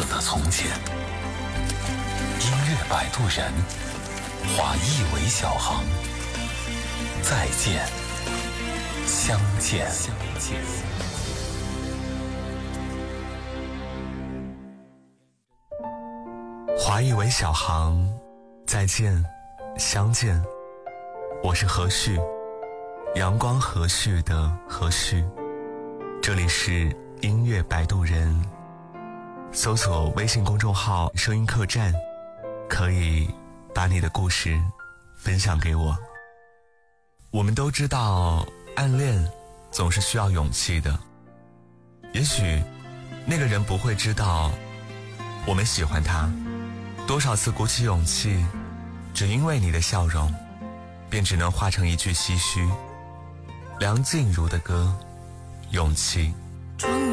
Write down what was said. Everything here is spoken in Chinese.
的从前。音乐摆渡人，化一为小行。再见，相见。 华裔为小行，再见，相见。我是何旭，阳光和煦的何旭。这里是音乐摆渡人，搜索微信公众号声音客栈，可以把你的故事分享给我。我们都知道暗恋总是需要勇气的，也许那个人不会知道我们喜欢他，多少次鼓起勇气，只因为你的笑容，便只能化成一句唏嘘。梁静茹的歌《勇气》。